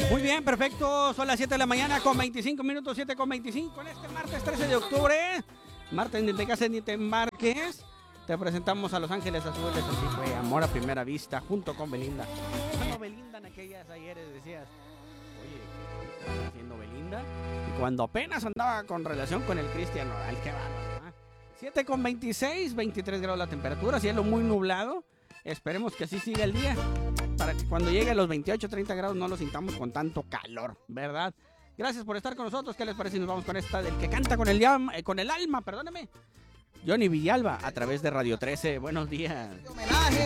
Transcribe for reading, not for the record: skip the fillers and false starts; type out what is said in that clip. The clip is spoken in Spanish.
Muy bien, perfecto. Son las 7 de la mañana con 25 minutos, 7 con 25. En este martes 13 de octubre, martes ni te cases ni te embarques, te presentamos a Los Ángeles Azules. Así fue, Amor a Primera Vista, junto con Belinda. Cuando Belinda en aquellas ayeres decías, oye, ¿qué está haciendo Belinda? Y cuando apenas andaba con relación con el Cristian Nodal, qué bárbaro, ¿eh? 7 con 26, 23 grados la temperatura, cielo muy nublado. Esperemos que así siga el día, para que cuando llegue a los 28, 30 grados no lo sintamos con tanto calor, ¿verdad? Gracias por estar con nosotros. ¿Qué les parece si nos vamos con esta del que canta con el alma, perdóneme? Johnny Villalba, a través de Radio 13. Buenos días.